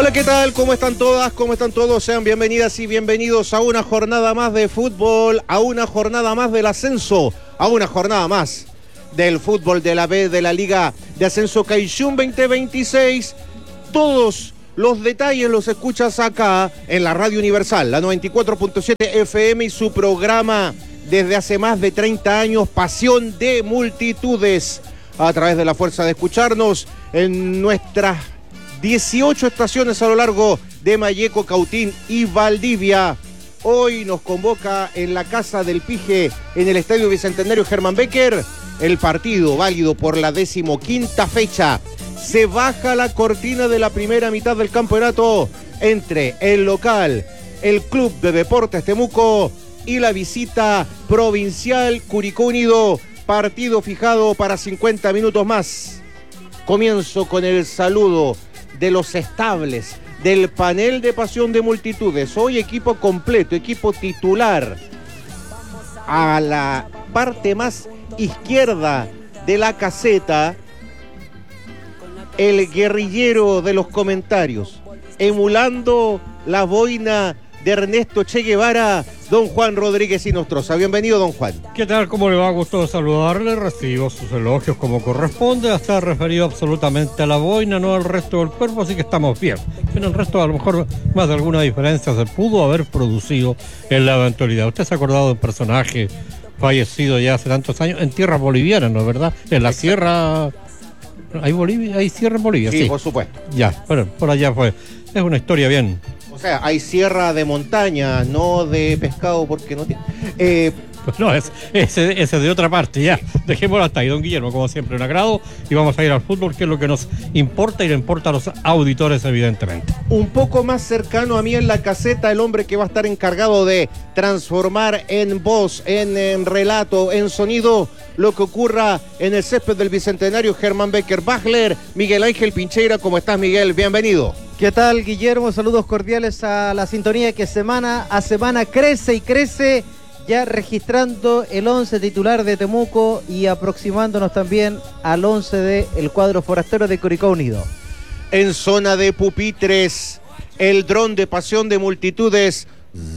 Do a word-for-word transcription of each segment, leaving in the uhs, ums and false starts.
Hola, ¿qué tal? ¿Cómo están todas? ¿Cómo están todos? Sean bienvenidas y bienvenidos a una jornada más de fútbol, a una jornada más del ascenso, a una jornada más del fútbol de la B de la Liga de Ascenso Kaijun veinte veintiséis. Todos los detalles los escuchas acá en la Radio Universal, la noventa y cuatro punto siete F M y su programa desde hace más de treinta años, Pasión de Multitudes, a través de la fuerza de escucharnos en nuestras dieciocho estaciones a lo largo de Malleco, Cautín y Valdivia. Hoy nos convoca en la Casa del Pije, en el Estadio Bicentenario Germán Becker, el partido válido por la decimoquinta fecha. Se baja la cortina de la primera mitad del campeonato entre el local, el Club de Deportes Temuco, y la visita provincial Curicó Unido. Partido fijado para cincuenta minutos más. Comienzo con el saludo de los estables del panel de Pasión de Multitudes. Hoy equipo completo, equipo titular. A la parte más izquierda de la caseta, el guerrillero de los comentarios, emulando la boina de Ernesto Che Guevara, don Juan Rodríguez Inostroza. Bienvenido, don Juan. ¿Qué tal? ¿Cómo le va? Gusto saludarle. Recibo sus elogios como corresponde. Está referido absolutamente a la boina, no al resto del cuerpo, así que estamos bien. En el resto, a lo mejor, más de alguna diferencia se pudo haber producido en la eventualidad. Usted se ha acordado de un personaje fallecido ya hace tantos años en tierras bolivianas, ¿no es verdad? En la sierra... ¿Hay Bolivia? ¿Hay sierra en Bolivia? Sí, sí, por supuesto. Ya, bueno, por allá fue. Es una historia bien... O sea, hay sierra de montaña, no de pescado, porque no tiene... Eh, no, es, ese es de otra parte, ya. Dejémoslo hasta ahí, don Guillermo, como siempre, un agrado. Y vamos a ir al fútbol, que es lo que nos importa y le importa a los auditores, evidentemente. Un poco más cercano a mí en la caseta, el hombre que va a estar encargado de transformar en voz, en, en relato, en sonido, lo que ocurra en el césped del Bicentenario Germán Becker Bachler, Miguel Ángel Pincheira. ¿Cómo estás, Miguel? Bienvenido. ¿Qué tal, Guillermo? Saludos cordiales a la sintonía que semana a semana crece y crece, ya registrando el once titular de Temuco y aproximándonos también al once del cuadro forastero de Curicó Unido. En zona de pupitres, el dron de Pasión de Multitudes.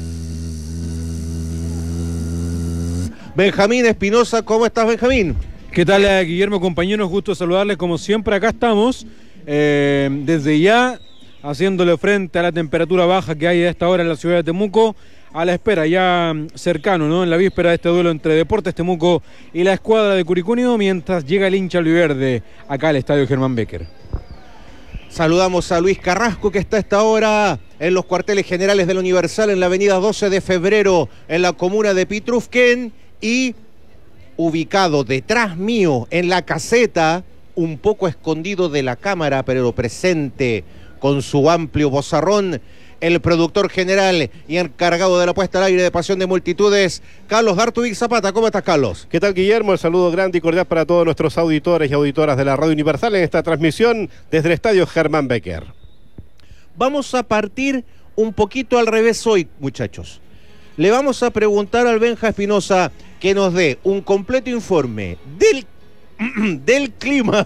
Benjamín Espinosa, ¿cómo estás, Benjamín? ¿Qué tal, Guillermo, compañeros? Gusto saludarles como siempre. Acá estamos, eh, desde ya, haciéndole frente a la temperatura baja que hay a esta hora en la ciudad de Temuco, a la espera ya cercano, ¿no? En la víspera de este duelo entre Deportes Temuco y la escuadra de Curicó Unido, mientras llega el hincha albiverde acá al estadio Germán Becker. Saludamos a Luis Carrasco, que está a esta hora en los cuarteles generales del Universal, en la avenida doce de febrero, en la comuna de Pitrufquén, y ubicado detrás mío en la caseta, un poco escondido de la cámara, pero presente con su amplio vozarrón, el productor general y encargado de la puesta al aire de Pasión de Multitudes, Carlos D'Artubig Zapata. ¿Cómo estás, Carlos? ¿Qué tal, Guillermo? El saludo grande y cordial para todos nuestros auditores y auditoras de la Radio Universal en esta transmisión desde el estadio Germán Becker. Vamos a partir un poquito al revés hoy, muchachos. Le vamos a preguntar al Benja Espinosa que nos dé un completo informe del, del clima...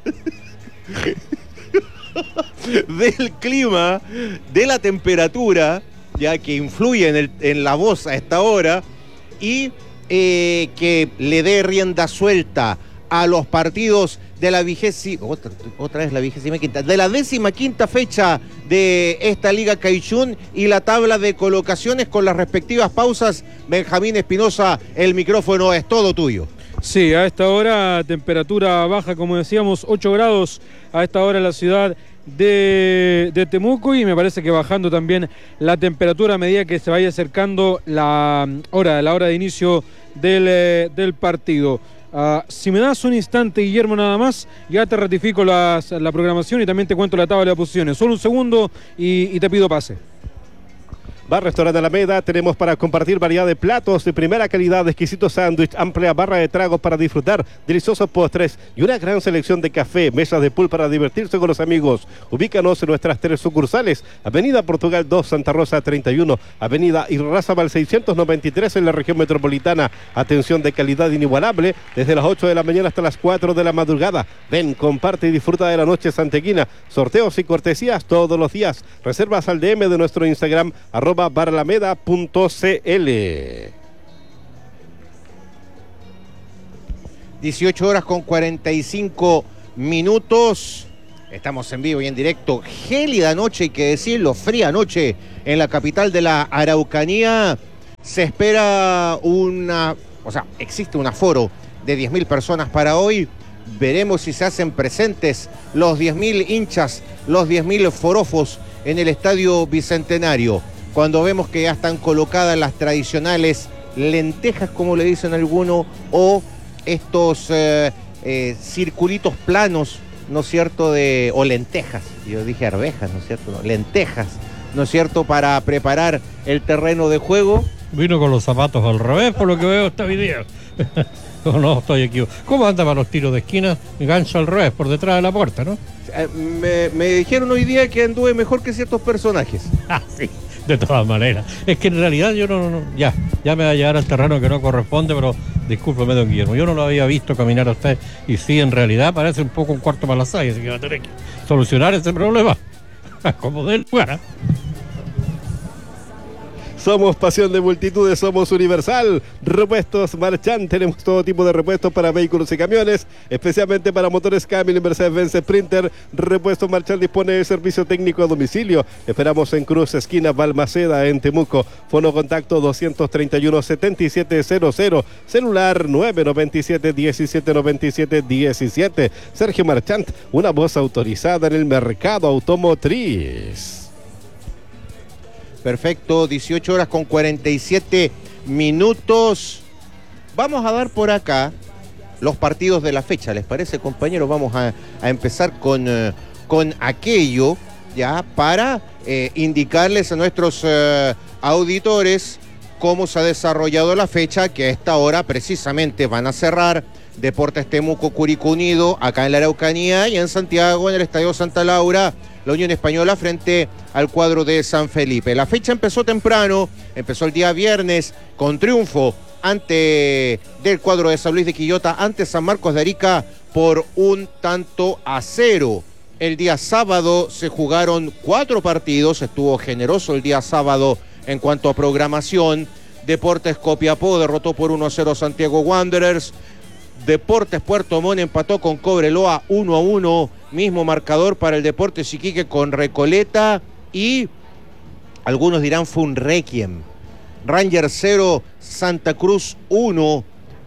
del clima, de la temperatura, ya que influye en, el, en la voz a esta hora, y eh, que le dé rienda suelta a los partidos de la vigésima, otra, otra vez la vigésima quinta, de la décima quinta fecha de esta Liga Kaijun y la tabla de colocaciones con las respectivas pausas. Benjamín Espinosa, el micrófono es todo tuyo. Sí, a esta hora temperatura baja, como decíamos, ocho grados a esta hora en la ciudad de, de Temuco, y me parece que bajando también la temperatura a medida que se vaya acercando la hora, la hora de inicio del, eh, del partido. Uh, si me das un instante, Guillermo, nada más, ya te ratifico las, la programación y también te cuento la tabla de posiciones. Solo un segundo y, y te pido pase. Bar Restaurante Alameda, tenemos para compartir variedad de platos de primera calidad, exquisito sándwich, amplia barra de tragos para disfrutar, deliciosos postres y una gran selección de café, mesas de pool para divertirse con los amigos. Ubícanos en nuestras tres sucursales, Avenida Portugal dos, Santa Rosa treinta y uno, Avenida Irarrázaval seiscientos noventa y tres en la región metropolitana. Atención de calidad inigualable desde las ocho de la mañana hasta las cuatro de la madrugada. Ven, comparte y disfruta de la noche santeguina. Sorteos y cortesías todos los días. Reservas al D M de nuestro Instagram, arroba baralameda punto cl. dieciocho horas con cuarenta y cinco minutos. Estamos en vivo y en directo. Gélida noche, hay que decirlo, fría noche en la capital de la Araucanía. Se espera una, o sea, existe un aforo de diez mil personas para hoy. Veremos si se hacen presentes los diez mil hinchas, los diez mil forofos en el Estadio Bicentenario. Cuando vemos que ya están colocadas las tradicionales lentejas, como le dicen algunos, o estos eh, eh, circulitos planos, ¿no es cierto?, de, o lentejas, yo dije arvejas, ¿no es cierto?, no, lentejas, ¿no es cierto?, para preparar el terreno de juego. Vino con los zapatos al revés, por lo que veo esta video. No, no, estoy equivocado. ¿Cómo anda para los tiros de esquina? Gancho al revés, por detrás de la puerta, ¿no? Eh, me, me dijeron hoy día que anduve mejor que ciertos personajes. Ah, sí, de todas maneras. Es que en realidad yo no, no, ya, ya me va a llevar al terreno que no corresponde, pero discúlpeme, don Guillermo, yo no lo había visto caminar a usted, y sí, en realidad parece un poco un cuarto para las seis, así que va a tener que solucionar ese problema. Como del lugar. Somos pasión de multitudes, somos Universal. Repuestos Marchand, tenemos todo tipo de repuestos para vehículos y camiones, especialmente para motores Camil y Mercedes-Benz Sprinter. Repuestos Marchand dispone de servicio técnico a domicilio. Esperamos en Cruz, esquina Balmaceda, en Temuco. Fono contacto doscientos treinta y uno, setenta y siete cero cero. Celular nueve noventa y siete, diecisiete noventa y siete diecisiete. Sergio Marchand, una voz autorizada en el mercado automotriz. Perfecto, dieciocho horas con cuarenta y siete minutos. Vamos a dar por acá los partidos de la fecha, ¿les parece, compañeros? Vamos a, a empezar con, uh, con aquello, ya, para eh, indicarles a nuestros uh, auditores cómo se ha desarrollado la fecha, que a esta hora precisamente van a cerrar Deportes Temuco Curicó Unido, acá en la Araucanía, y en Santiago, en el Estadio Santa Laura, la Unión Española frente al cuadro de San Felipe. La fecha empezó temprano, empezó el día viernes con triunfo ante del cuadro de San Luis de Quillota ante San Marcos de Arica por un tanto a cero. El día sábado se jugaron cuatro partidos, estuvo generoso el día sábado en cuanto a programación. Deportes Copiapó derrotó por uno a cero a Santiago Wanderers. Deportes Puerto Montt empató con Cobreloa uno a uno, mismo marcador para el Deportes Iquique con Recoleta, y algunos dirán fue un requiem. Rangers cero, Santa Cruz uno,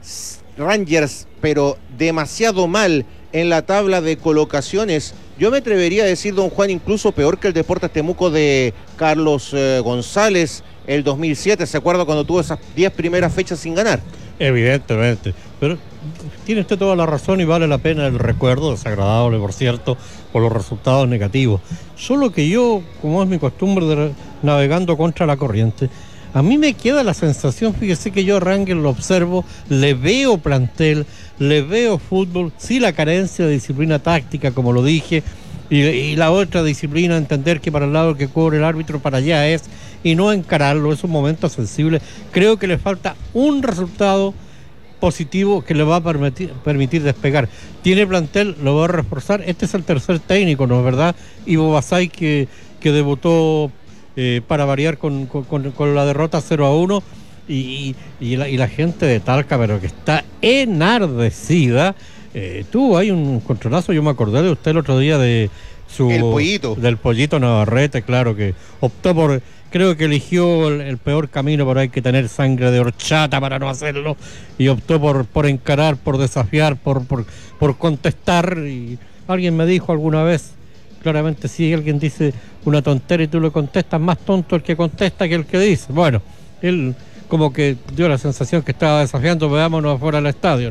Rangers pero demasiado mal en la tabla de colocaciones. Yo me atrevería a decir, don Juan, incluso peor que el Deportes Temuco de Carlos eh, González el dos mil siete, ¿se acuerda cuando tuvo esas diez primeras fechas sin ganar? Evidentemente, pero tiene usted toda la razón y vale la pena el recuerdo, desagradable por cierto, por los resultados negativos. Solo que yo, como es mi costumbre de navegando contra la corriente, a mí me queda la sensación, fíjese que yo a Rangel lo observo, le veo plantel, le veo fútbol, sí la carencia de disciplina táctica, como lo dije, y, y la otra disciplina, entender que para el lado que cobre el árbitro para allá es, y no encararlo, es un momento sensible. Creo que le falta un resultado positivo que le va a permitir, permitir despegar. Tiene plantel, lo va a reforzar. Este es el tercer técnico, ¿no es verdad? Ivo Basay, que, que debutó eh, para variar con, con, con la derrota cero a uno, y, y, la, y la gente de Talca, pero que está enardecida. Eh, tuvo ahí un controlazo, yo me acordé de usted el otro día de su... El pollito. Del pollito Navarrete, claro, que optó por... Creo que eligió el, el peor camino, pero hay que tener sangre de horchata para no hacerlo, y optó por, por encarar, por desafiar, por, por, por contestar. Y alguien me dijo alguna vez, claramente, si alguien dice una tontera y tú le contestas, más tonto el que contesta que el que dice. Bueno, él como que dio la sensación que estaba desafiando, veámonos afuera del estadio. No,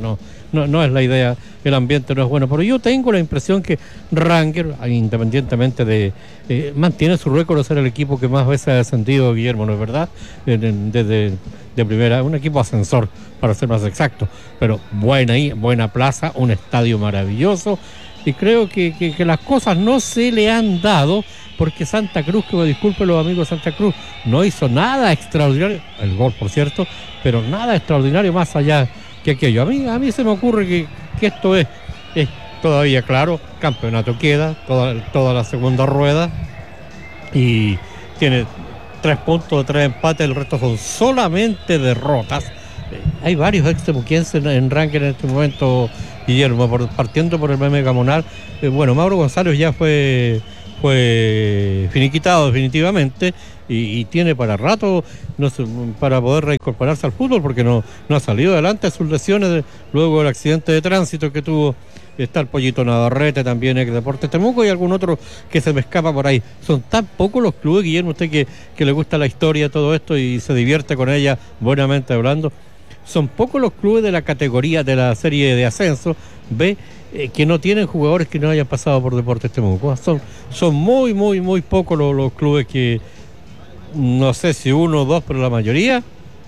no, no es la idea, el ambiente no es bueno. Pero yo tengo la impresión que Ranger, independientemente de, eh, mantiene su récord de ser el equipo que más veces ha descendido, Guillermo, ¿no es verdad? Desde de primera, un equipo ascensor, para ser más exacto, pero buena, buena plaza, un estadio maravilloso, y creo que, que, que las cosas no se le han dado, porque Santa Cruz, que me disculpen los amigos de Santa Cruz, no hizo nada extraordinario, el gol por cierto, pero nada extraordinario más allá que aquello. A mí, a mí se me ocurre que, que esto es, es todavía claro, campeonato queda, toda, toda la segunda rueda, y tiene tres puntos, tres empates, el resto son solamente derrotas. Eh, hay varios ex temuquenses en, en ranking en este momento, Guillermo, por, partiendo por el meme Gamonal. Eh, bueno, Mauro González ya fue fue finiquitado definitivamente y, y tiene para rato no sé, para poder reincorporarse al fútbol, porque no, no ha salido adelante de sus lesiones de, luego del accidente de tránsito que tuvo. Está el Pollito Navarrete, también ex Deportes Temuco, y algún otro que se me escapa por ahí. Son tan pocos los clubes, Guillermo, usted que, que le gusta la historia de todo esto y se divierte con ella, buenamente hablando. Son pocos los clubes de la categoría de la serie de ascenso B eh, que no tienen jugadores que no hayan pasado por Deportes Temuco. Son, son muy, muy, muy pocos los, los clubes que, no sé si uno o dos, pero la mayoría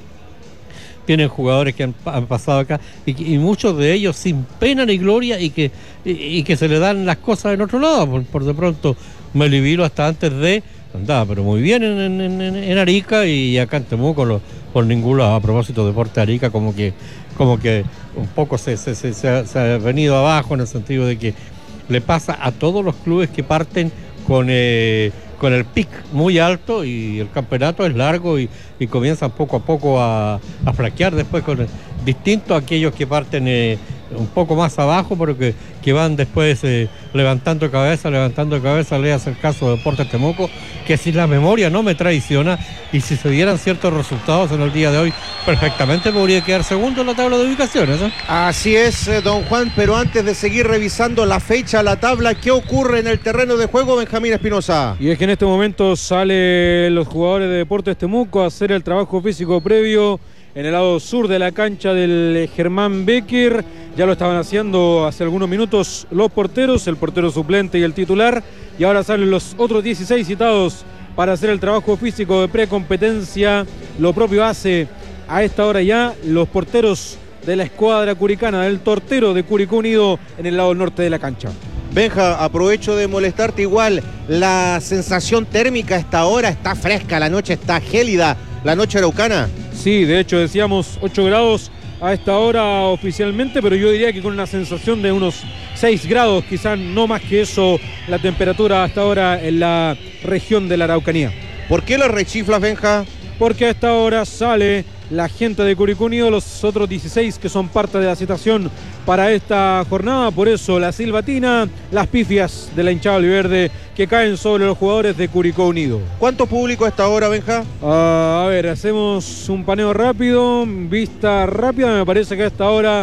tienen jugadores que han, han pasado acá y, y muchos de ellos sin pena ni gloria y que, y, y que se le dan las cosas en otro lado. Por, por de pronto Melivilo hasta antes de andaba pero muy bien en, en, en, en Arica, y acá en Temuco lo, por ningún lado. A propósito de Deportes Arica, como que como que un poco se, se, se, se, ha, se ha venido abajo, en el sentido de que le pasa a todos los clubes que parten con eh, con el pic muy alto y el campeonato es largo y, y comienzan poco a poco a, a flaquear después, con el, distinto a aquellos que parten eh, un poco más abajo, pero que, que van después eh, levantando cabeza, levantando cabeza. Le hace el caso de Deportes Temuco, que si la memoria no me traiciona y si se dieran ciertos resultados en el día de hoy, perfectamente podría quedar segundo en la tabla de ubicaciones, ¿eh? Así es, eh, don Juan, pero antes de seguir revisando la fecha, la tabla, ¿qué ocurre en el terreno de juego, Benjamín Espinosa? Y es que en este momento salen los jugadores de Deportes Temuco a hacer el trabajo físico previo en el lado sur de la cancha del Germán Becker. Ya lo estaban haciendo hace algunos minutos los porteros, el portero suplente y el titular, y ahora salen los otros dieciséis citados para hacer el trabajo físico de precompetencia. Lo propio hace a esta hora ya los porteros de la escuadra curicana, del Tortero de Curicó Unido, en el lado norte de la cancha. Benja, aprovecho de molestarte igual, la sensación térmica a esta hora está fresca, la noche está gélida, la noche araucana. Sí, de hecho decíamos ocho grados a esta hora oficialmente, pero yo diría que con una sensación de unos seis grados, quizás no más que eso, la temperatura hasta ahora en la región de la Araucanía. ¿Por qué lo rechiflas, Benja? Porque a esta hora sale la gente de Curicó Unido, los otros dieciséis que son parte de la citación para esta jornada. Por eso la silbatina, las pifias de la hinchada albiverde que caen sobre los jugadores de Curicó Unido. ¿Cuánto público a esta hora, Benja? Uh, a ver, hacemos un paneo rápido, vista rápida, me parece que a esta hora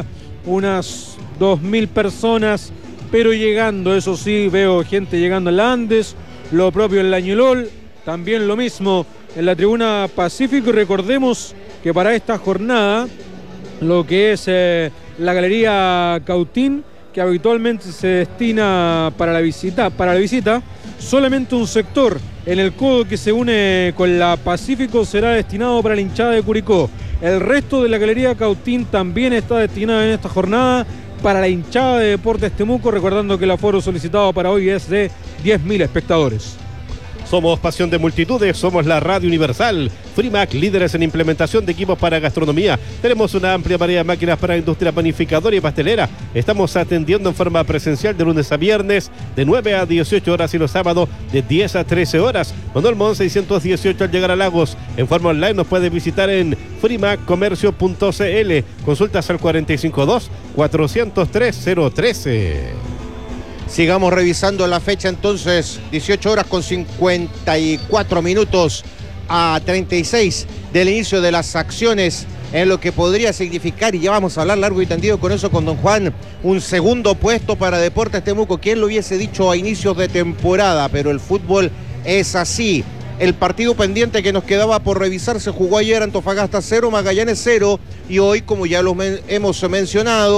unas dos mil personas, pero llegando, eso sí, veo gente llegando en la Andes, lo propio en la Ñulol, también lo mismo en la tribuna Pacífico. Y recordemos que para esta jornada, lo que es eh, la Galería Cautín, que habitualmente se destina para la visita, para la visita, solamente un sector en el codo que se une con la Pacífico será destinado para la hinchada de Curicó. El resto de la Galería Cautín también está destinada en esta jornada para la hinchada de Deportes Temuco, recordando que el aforo solicitado para hoy es de diez mil espectadores. Somos pasión de multitudes, somos la radio universal. Frimac, líderes en implementación de equipos para gastronomía. Tenemos una amplia variedad de máquinas para industria panificadora y pastelera. Estamos atendiendo en forma presencial de lunes a viernes, de nueve a dieciocho horas, y los sábados de diez a trece horas. Manuel Mon seiscientos dieciocho al llegar a Lagos. En forma online nos puede visitar en frimac comercio punto c l. Consultas al cuatro cinco dos, cuatro cero tres, cero uno tres. Sigamos revisando la fecha entonces, dieciocho horas con cincuenta y cuatro minutos a treinta y seis del inicio de las acciones, en lo que podría significar, y ya vamos a hablar largo y tendido con eso con don Juan, un segundo puesto para Deportes Temuco. ¿Quién lo hubiese dicho a inicios de temporada? Pero el fútbol es así. El partido pendiente que nos quedaba por revisar se jugó ayer. Antofagasta cero, Magallanes cero, y hoy, como ya lo men- hemos mencionado,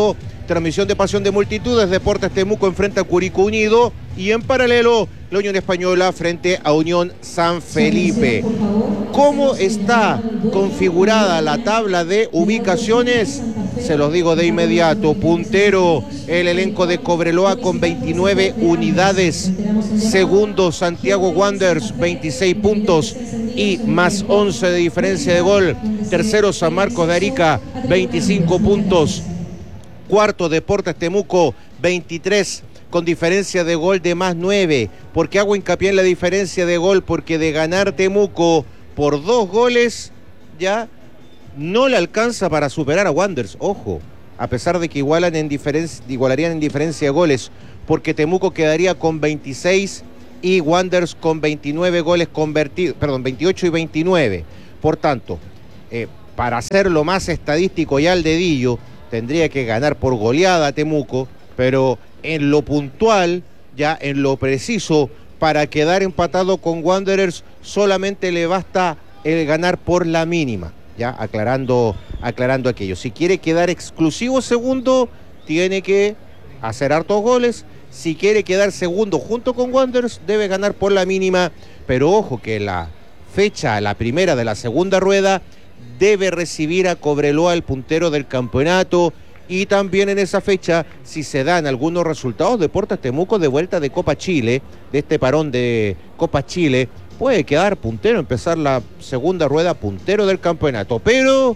Transmisión de Pasión de Multitudes. Deportes Temuco enfrenta a Curicó Unido. Y en paralelo, la Unión Española frente a Unión San Felipe. ¿Cómo está configurada la tabla de ubicaciones? Se los digo de inmediato. Puntero, el elenco de Cobreloa con veintinueve unidades. Segundo, Santiago Wanderers, veintiséis puntos y más once de diferencia de gol. Tercero, San Marcos de Arica, veinticinco puntos. Cuarto, Deportes Temuco, veintitrés, con diferencia de gol de más nueve. ¿Por qué hago hincapié en la diferencia de gol? Porque de ganar Temuco por dos goles, ya no le alcanza para superar a Wanderers. Ojo, a pesar de que igualan en diferencia, igualarían en diferencia de goles, porque Temuco quedaría con veintiséis y Wanderers con veintinueve goles convertidos, perdón, veintiocho y veintinueve. Por tanto, eh, para hacerlo más estadístico y al dedillo, tendría que ganar por goleada Temuco, pero en lo puntual, ya en lo preciso, para quedar empatado con Wanderers, solamente le basta el ganar por la mínima, ya aclarando, aclarando aquello. Si quiere quedar exclusivo segundo, tiene que hacer hartos goles. Si quiere quedar segundo junto con Wanderers, debe ganar por la mínima, pero ojo que la fecha, la primera de la segunda rueda, debe recibir a Cobreloa, el puntero del campeonato, y también en esa fecha, si se dan algunos resultados, Deportes Temuco de vuelta de Copa Chile, de este parón de Copa Chile, puede quedar puntero, empezar la segunda rueda puntero del campeonato, pero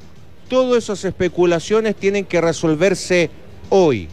todas esas especulaciones tienen que resolverse hoy.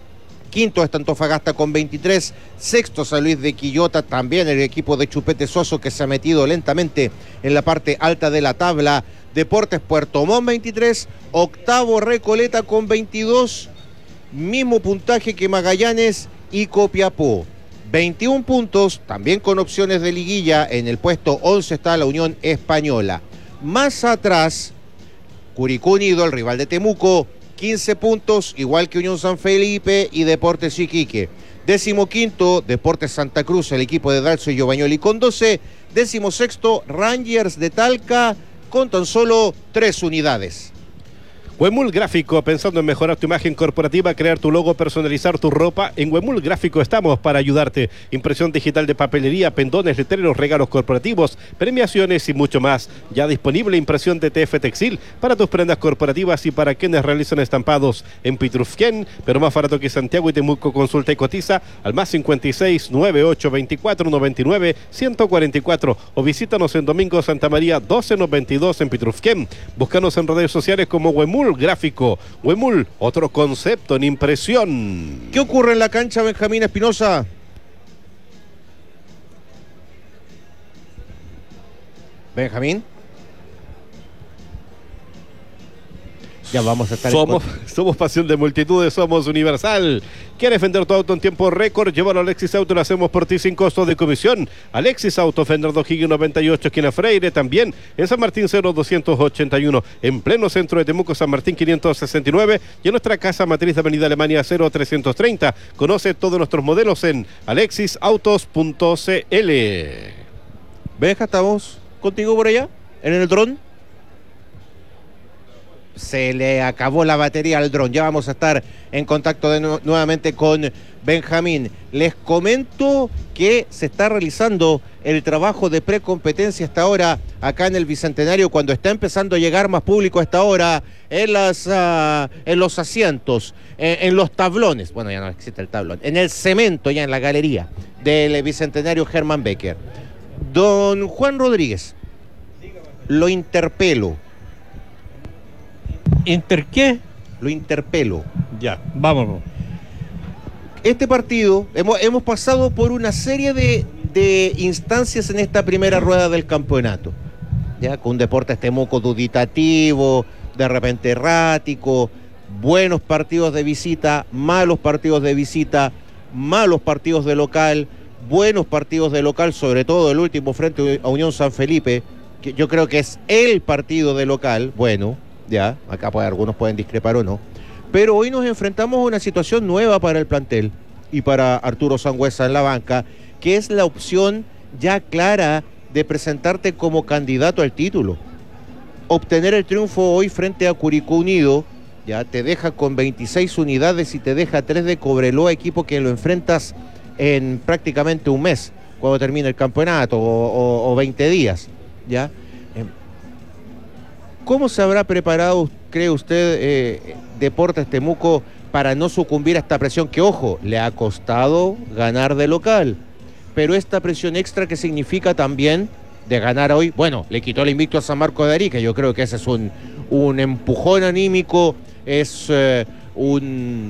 Quinto está Antofagasta con veintitrés, sexto San Luis de Quillota, también el equipo de Chupete Suazo que se ha metido lentamente en la parte alta de la tabla. Deportes Puerto Montt veintitrés, octavo Recoleta con veintidós, mismo puntaje que Magallanes y Copiapó. veintiún puntos, también con opciones de liguilla. En el puesto once está la Unión Española. Más atrás, Curicó Unido, el rival de Temuco, quince puntos, igual que Unión San Felipe y Deportes Iquique. Décimo quinto, Deportes Santa Cruz, el equipo de Dalso y Giovagnoli con doce. Décimo sexto, Rangers de Talca con tan solo tres unidades. Huemul Gráfico, pensando en mejorar tu imagen corporativa, crear tu logo, personalizar tu ropa. En Huemul Gráfico estamos para ayudarte. Impresión digital de papelería, pendones, letreros, regalos corporativos, premiaciones y mucho más. Ya disponible impresión de T F Textil para tus prendas corporativas y para quienes realizan estampados en Pitrufquén, pero más barato que Santiago y Temuco. Consulta y cotiza al más cincuenta y seis, noventa y ocho, veinticuatro, noventa y nueve, ciento cuarenta y cuatro o visítanos en Domingo Santa María doce noventa y dos en Pitrufquén. Búscanos en redes sociales como Huemul Gráfico. Huemul, otro concepto en impresión. ¿Qué ocurre en la cancha, Benjamín Espinosa? Benjamín. Ya vamos a estar... Somos, somos pasión de multitudes, somos Universal. ¿Quieres vender tu auto en tiempo récord? Llévalo a Alexis Auto, lo hacemos por ti sin costo de comisión. Alexis Auto, Fernando Higgins noventa y ocho, esquina Freire, también en San Martín cero doscientos ochenta y uno, en pleno centro de Temuco, San Martín quinientos sesenta y nueve, y en nuestra casa matriz de Avenida Alemania cero trescientos treinta. Conoce todos nuestros modelos en alexis autos punto c l. Benja, ¿estamos contigo por allá? ¿En el dron? Se le acabó la batería al dron. Ya vamos a estar en contacto de nu nuevamente con Benjamín. Les comento que se está realizando el trabajo de precompetencia hasta ahora acá en el Bicentenario, cuando está empezando a llegar más público a esta hora en, las, uh, en los asientos, en, en los tablones. Bueno, ya no existe el tablón. En el cemento, ya en la galería del Bicentenario Germán Becker. Don Juan Rodríguez, lo interpelo. ¿Inter qué? Lo interpelo. Ya, vámonos. Este partido, hemos, hemos pasado por una serie de, de instancias en esta primera rueda del campeonato. Ya, con Deportes Temuco duditativo, de repente errático, buenos partidos de visita, malos partidos de visita, malos partidos de local, buenos partidos de local, sobre todo el último frente a Unión San Felipe, que yo creo que es el partido de local, bueno. Ya, acá pues, algunos pueden discrepar o no. Pero hoy nos enfrentamos a una situación nueva para el plantel y para Arturo Sangüesa en la banca, que es la opción ya clara de presentarte como candidato al título. Obtener el triunfo hoy frente a Curicó Unido ya te deja con veintiséis unidades y te deja tres de Cobreloa, equipo que lo enfrentas en prácticamente un mes, cuando termine el campeonato, o, o, o veinte días, ¿ya? ¿Cómo se habrá preparado, cree usted, eh, Deportes Temuco para no sucumbir a esta presión que, ojo, le ha costado ganar de local? Pero esta presión extra que significa también de ganar hoy, bueno, le quitó el invicto a San Marcos de Arica, yo creo que ese es un, un empujón anímico, es eh, un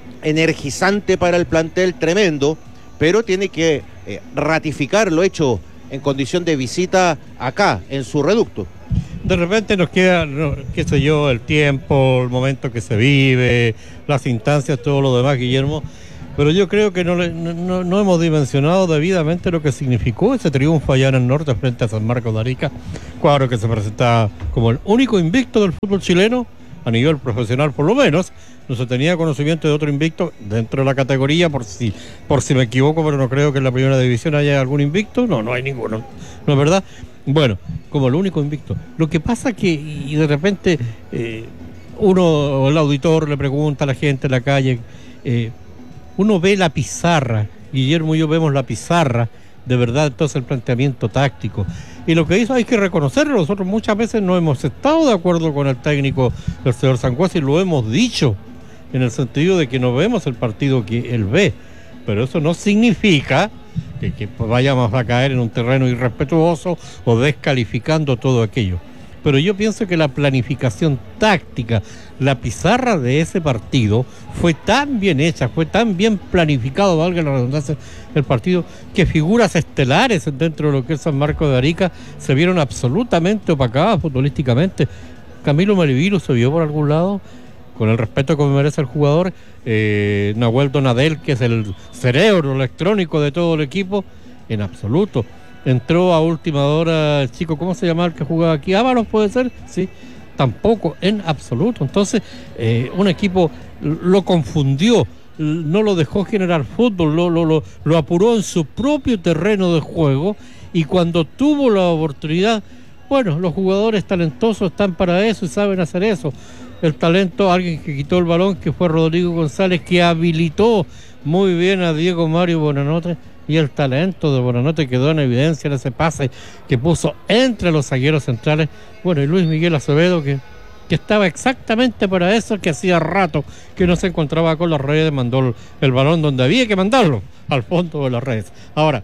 energizante para el plantel tremendo, pero tiene que eh, ratificar lo hecho en condición de visita acá, en su reducto. De repente nos queda, no, qué sé yo, el tiempo, el momento que se vive, las instancias, todo lo demás, Guillermo, pero yo creo que no, no, no hemos dimensionado debidamente lo que significó ese triunfo allá en el norte frente a San Marcos de Arica, cuadro que se presentaba como el único invicto del fútbol chileno, a nivel profesional por lo menos. No se tenía conocimiento de otro invicto dentro de la categoría, por si, por si me equivoco, pero no creo que en la primera división haya algún invicto, no, no hay ninguno, ¿no es verdad? Bueno, como el único invicto. Lo que pasa que, y de repente, eh, uno, el auditor le pregunta a la gente en la calle, eh, uno ve la pizarra, Guillermo y yo vemos la pizarra, de verdad, entonces el planteamiento táctico. Y lo que hizo hay que reconocerlo, nosotros muchas veces no hemos estado de acuerdo con el técnico del señor Sanguas y lo hemos dicho, en el sentido de que no vemos el partido que él ve, pero eso no significa que, que vayamos a caer en un terreno irrespetuoso o descalificando todo aquello. Pero yo pienso que la planificación táctica, la pizarra de ese partido fue tan bien hecha, fue tan bien planificado, valga la redundancia, el partido, que figuras estelares dentro de lo que es San Marcos de Arica se vieron absolutamente opacadas futbolísticamente. Camilo Malivilo se vio por algún lado, con el respeto que me merece el jugador, eh, Nahuel Donadel, que es el cerebro electrónico de todo el equipo, en absoluto. Entró a última hora el chico, ¿cómo se llama el que jugaba aquí? Ábalos, ¿puede ser? Sí, tampoco, en absoluto. Entonces, eh, un equipo lo confundió, no lo dejó generar fútbol, lo, lo, lo, lo apuró en su propio terreno de juego, y cuando tuvo la oportunidad, bueno, los jugadores talentosos están para eso y saben hacer eso. El talento, alguien que quitó el balón, que fue Rodrigo González, que habilitó muy bien a Diego Mario Bonanote, y el talento de Bonanote quedó en evidencia en ese pase que puso entre los zagueros centrales. Bueno, y Luis Miguel Acevedo, que, que estaba exactamente para eso, que hacía rato que no se encontraba con las redes, mandó el, el balón donde había que mandarlo, al fondo de las redes. Ahora,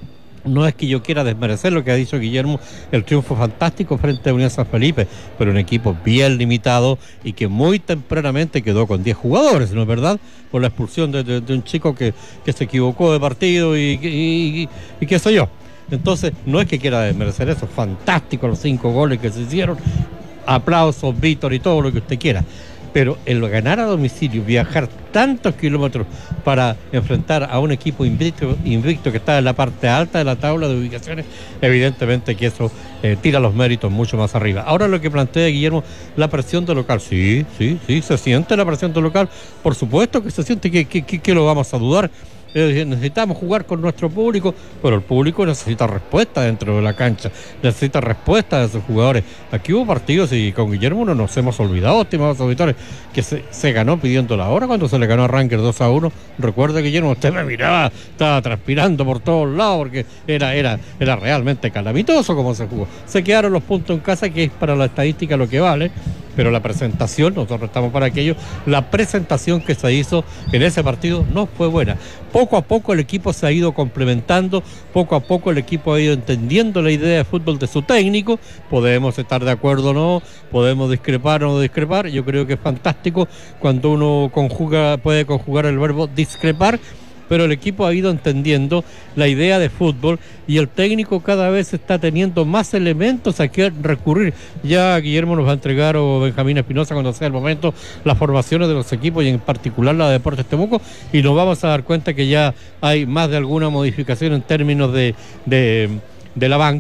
no es que yo quiera desmerecer lo que ha dicho Guillermo, el triunfo fantástico frente a Unión San Felipe, pero un equipo bien limitado y que muy tempranamente quedó con diez jugadores, ¿no es verdad? Por la expulsión de, de, de un chico que, que se equivocó de partido y, y, y, y qué sé yo. Entonces, no es que quiera desmerecer eso, fantástico los cinco goles que se hicieron, aplausos, Víctor y todo lo que usted quiera. Pero el ganar a domicilio, viajar tantos kilómetros para enfrentar a un equipo invicto, invicto que está en la parte alta de la tabla de ubicaciones, evidentemente que eso eh, tira los méritos mucho más arriba. Ahora lo que plantea Guillermo, la presión de local, sí, sí, sí, se siente la presión de local, por supuesto que se siente, que, que, que, que lo vamos a dudar. Eh, necesitamos jugar con nuestro público, pero el público necesita respuesta dentro de la cancha, necesita respuesta de sus jugadores. Aquí hubo partidos y con Guillermo no nos hemos olvidado, estimados auditores, que se, se ganó pidiendo la hora cuando se le ganó a Rangers dos a uno. Recuerde, Guillermo, usted me miraba, estaba transpirando por todos lados porque era, era, era realmente calamitoso como se jugó. Se quedaron los puntos en casa, que es para la estadística lo que vale, pero la presentación, nosotros estamos para aquello, la presentación que se hizo en ese partido no fue buena. Poco a poco el equipo se ha ido complementando, poco a poco el equipo ha ido entendiendo la idea de fútbol de su técnico, podemos estar de acuerdo o no, podemos discrepar o no discrepar, yo creo que es fantástico cuando uno conjuga, puede conjugar el verbo discrepar, pero el equipo ha ido entendiendo la idea de fútbol y el técnico cada vez está teniendo más elementos a que recurrir. Ya Guillermo nos va a entregar, o Benjamín Espinosa cuando sea el momento, las formaciones de los equipos y en particular la de Deportes Temuco, y nos vamos a dar cuenta que ya hay más de alguna modificación en términos de, de, de la banca,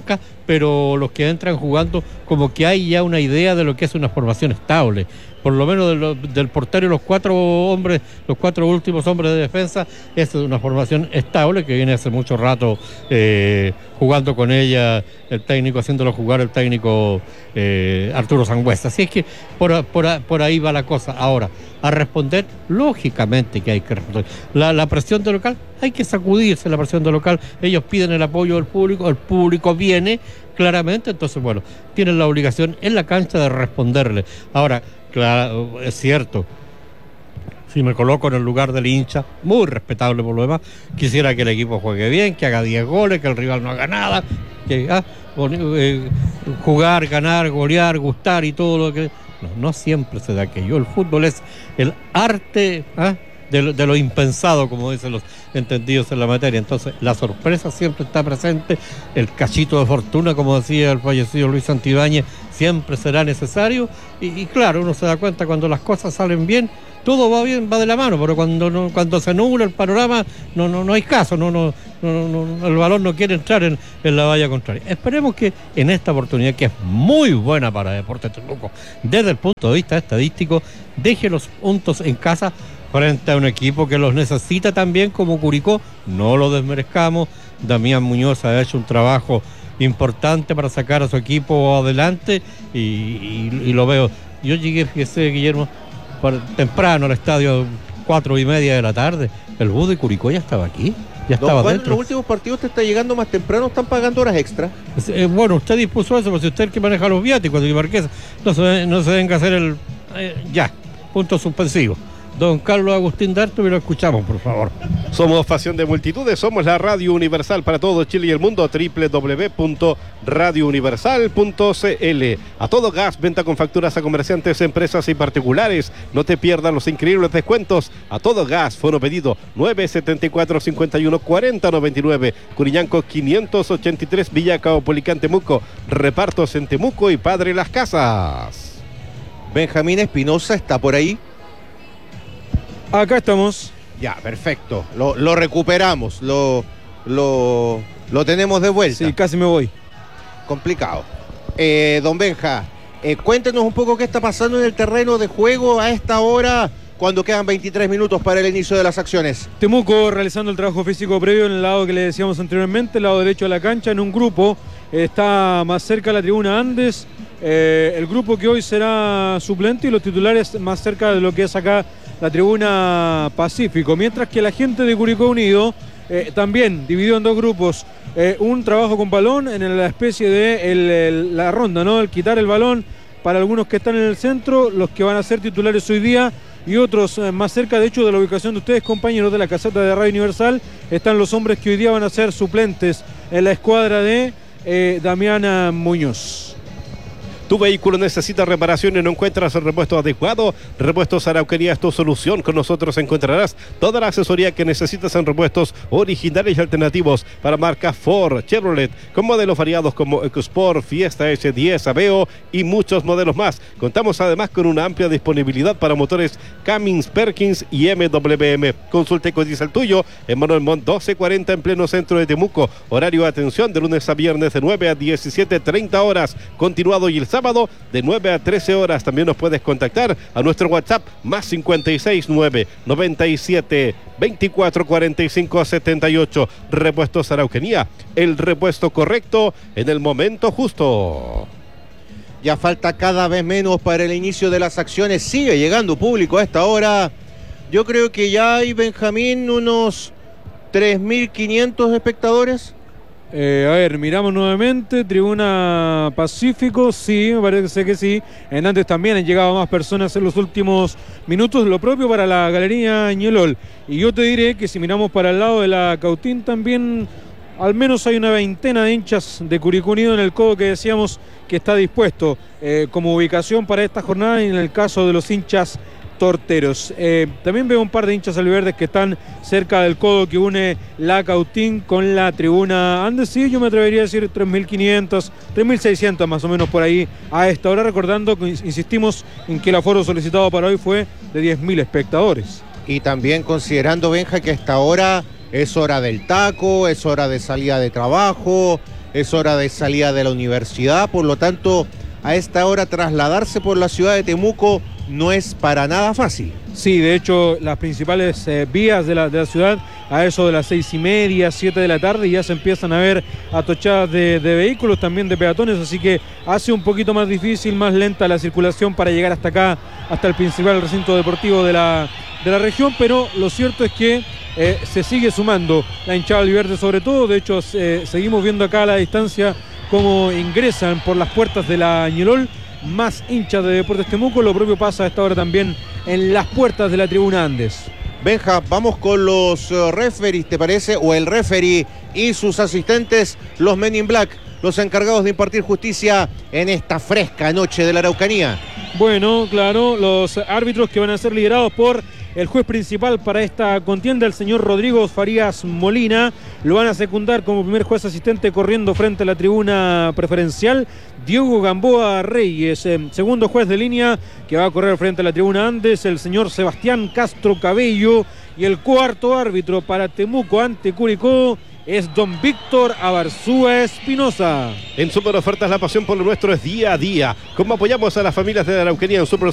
pero los que entran jugando, como que hay ya una idea de lo que es una formación estable. Por lo menos de lo, del portero y los cuatro hombres, los cuatro últimos hombres de defensa, es una formación estable que viene hace mucho rato eh, jugando con ella el técnico, haciéndolo jugar el técnico eh, Arturo Sangüesa. Así es que por, por, por ahí va la cosa. Ahora, a responder, lógicamente que hay que responder. La, la presión de local, hay que sacudirse la presión de local. Ellos piden el apoyo del público, el público viene claramente, entonces bueno, tienen la obligación en la cancha de responderle. Ahora, claro, es cierto, si me coloco en el lugar del hincha, muy respetable por lo demás, quisiera que el equipo juegue bien, que haga diez goles, que el rival no haga nada, que ah, eh, jugar, ganar, golear, gustar y todo lo que... No, no siempre se da aquello. El fútbol es el arte ¿ah? de, lo, de lo impensado, como dicen los entendidos en la materia. Entonces, la sorpresa siempre está presente, el cachito de fortuna, como decía el fallecido Luis Santibáñez, siempre será necesario. Y, y claro, uno se da cuenta cuando las cosas salen bien, todo va bien, va de la mano, pero cuando no, cuando se nubla el panorama, no, no, no hay caso, no, no, no, no, el balón no quiere entrar en, en la valla contraria. Esperemos que en esta oportunidad, que es muy buena para Deportes Temuco, desde el punto de vista estadístico, deje los puntos en casa frente a un equipo que los necesita también, como Curicó, no lo desmerezcamos. Damián Muñoz ha hecho un trabajo importante para sacar a su equipo adelante y, y, y lo veo. Yo llegué, fíjese, Guillermo, temprano al estadio, cuatro y media de la tarde. El bus de Curicó ya estaba aquí, ya estaba Don Juan, dentro. Los últimos partidos te está llegando más temprano, están pagando horas extra. Eh, bueno, usted dispuso eso, pues si usted es el que maneja los viáticos, y Marqués, no se, no se venga a hacer el... Eh, ya, punto suspensivo. Don Carlos Agustín Darto, y lo escuchamos, por favor. Somos Pasión de Multitudes, somos la Radio Universal para todo Chile y el mundo, doble u doble u doble u punto radio universal punto c l. A todo gas, venta con facturas a comerciantes, empresas y particulares. No te pierdas los increíbles descuentos. A todo gas, fono pedido nueve setenta y cuatro, cincuenta y uno, cuarenta, noventa y nueve. Curiñanco quinientos ochenta y tres, Villa Caupolicán, Temuco. Repartos en Temuco y Padre Las Casas. Benjamín Espinosa está por ahí. Acá estamos. Ya, perfecto. Lo, lo recuperamos, lo, lo, lo tenemos de vuelta. Sí, casi me voy. Complicado. Eh, don Benja, eh, cuéntenos un poco qué está pasando en el terreno de juego a esta hora, cuando quedan veintitrés minutos para el inicio de las acciones. Temuco realizando el trabajo físico previo en el lado que le decíamos anteriormente, el lado derecho de la cancha, en un grupo. Eh, está más cerca la tribuna Andes, eh, el grupo que hoy será suplente, y los titulares más cerca de lo que es acá la tribuna Pacífico, mientras que la gente de Curicó Unido eh, también dividió en dos grupos, eh, un trabajo con balón en la especie de el, el, la ronda, ¿no? El quitar el balón para algunos que están en el centro, los que van a ser titulares hoy día, y otros eh, más cerca, de hecho, de la ubicación de ustedes, compañeros de la caseta de Radio Universal, están los hombres que hoy día van a ser suplentes en la escuadra de eh, Damián Muñoz. Tu vehículo necesita reparación y no encuentras el repuesto adecuado. Repuestos Araucanía es tu solución. Con nosotros encontrarás toda la asesoría que necesitas en repuestos originales y alternativos para marcas Ford, Chevrolet, con modelos variados como EcoSport, Fiesta S diez, Aveo y muchos modelos más. Contamos además con una amplia disponibilidad para motores Cummins, Perkins y M W M. Consulta y cotiza el tuyo en Manuel Montt doce cuarenta en pleno centro de Temuco. Horario de atención de lunes a viernes de nueve a diecisiete treinta horas. Continuado y el sábado de nueve a trece horas. También nos puedes contactar a nuestro WhatsApp más cincuenta y seis, nueve, noventa y siete, veinticuatro, cuarenta y cinco, setenta y ocho. Repuestos Araucanía, el repuesto correcto en el momento justo. Ya falta cada vez menos para el inicio de las acciones. Sigue llegando público a esta hora. Yo creo que ya hay, Benjamín, unos tres mil quinientos espectadores. Eh, a ver, miramos nuevamente, tribuna Pacífico, sí, me parece que sí. En antes también han llegado más personas en los últimos minutos, lo propio para la Galería Ñelol. Y yo te diré que si miramos para el lado de la Cautín también, al menos hay una veintena de hinchas de Curicó Unido en el codo que decíamos que está dispuesto eh, como ubicación para esta jornada, y en el caso de los hinchas torteros. Eh, también veo un par de hinchas albiverdes que están cerca del codo que une la Cautín con la tribuna Andes. Sí, yo me atrevería a decir tres mil quinientos, tres mil seiscientos más o menos por ahí a esta hora, recordando que insistimos en que el aforo solicitado para hoy fue de diez mil espectadores. Y también considerando, Benja, que a esta hora es hora del taco, es hora de salida de trabajo, es hora de salida de la universidad, por lo tanto, a esta hora trasladarse por la ciudad de Temuco no es para nada fácil. Sí, de hecho, las principales eh, vías de la, de la ciudad, a eso de las seis y media, siete de la tarde, ya se empiezan a ver atochadas de, de vehículos, también de peatones, así que hace un poquito más difícil, más lenta la circulación para llegar hasta acá, hasta el principal recinto deportivo de la, de la región, pero lo cierto es que eh, se sigue sumando la hinchada albiverde sobre todo. De hecho, eh, seguimos viendo acá a la distancia cómo ingresan por las puertas de la Ñelol más hinchas de Deportes Temuco. Lo propio pasa a esta hora también en las puertas de la tribuna Andes. Benja, vamos con los uh, referees, ¿te parece? O el referee y sus asistentes, los Men in Black, los encargados de impartir justicia en esta fresca noche de la Araucanía. Bueno, claro, los árbitros que van a ser liderados por el juez principal para esta contienda, el señor Rodrigo Farías Molina. Lo van a secundar como primer juez asistente corriendo frente a la tribuna preferencial, Diego Gamboa Reyes. Eh, segundo juez de línea que va a correr frente a la tribuna Andes, el señor Sebastián Castro Cabello. Y el cuarto árbitro para Temuco ante Curicó es don Víctor Abarzúa Espinosa. En Super Ofertas, la pasión por lo nuestro es día a día. ¿Cómo apoyamos a las familias de la Araucanía en Super